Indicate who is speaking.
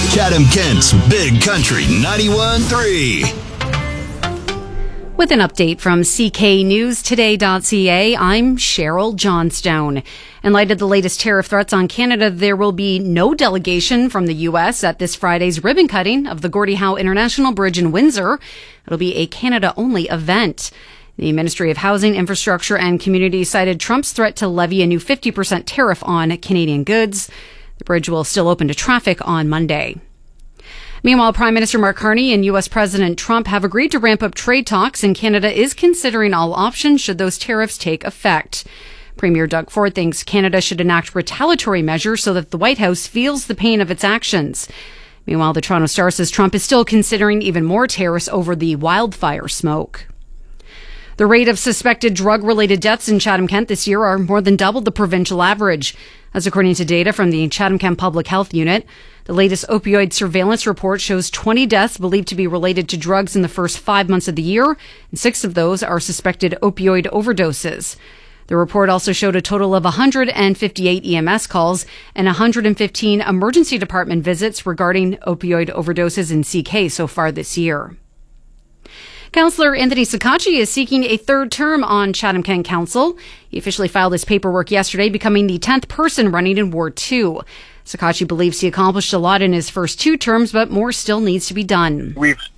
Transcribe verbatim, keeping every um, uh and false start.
Speaker 1: Chatham-Kent's Big Country ninety-one point three.
Speaker 2: With an update from C K News Today dot C A, I'm Cheryl Johnstone. In light of the latest tariff threats on Canada, there will be no delegation from the U S at this Friday's ribbon cutting of the Gordie Howe International Bridge in Windsor. It'll be a Canada-only event. The Ministry of Housing, Infrastructure and Community cited Trump's threat to levy a new fifty percent tariff on Canadian goods. The bridge will still open to traffic on Monday. Meanwhile, Prime Minister Mark Carney and U S President Trump have agreed to ramp up trade talks, and Canada is considering all options should those tariffs take effect. Premier Doug Ford thinks Canada should enact retaliatory measures so that the White House feels the pain of its actions. Meanwhile, the Toronto Star says Trump is still considering even more tariffs over the wildfire smoke. The rate of suspected drug-related deaths in Chatham-Kent this year are more than double the provincial average. As according to data from the Chatham-Kent Public Health Unit, the latest opioid surveillance report shows twenty deaths believed to be related to drugs in the first five months of the year, and six of those are suspected opioid overdoses. The report also showed a total of one hundred fifty-eight E M S calls and one hundred fifteen emergency department visits regarding opioid overdoses in C K so far this year. Councillor Anthony Sakachi is seeking a third term on Chatham-Kent Council. He officially filed his paperwork yesterday, becoming the tenth person running in Ward two. Sakachi believes he accomplished a lot in his first two terms, but more still needs to be done.
Speaker 3: We've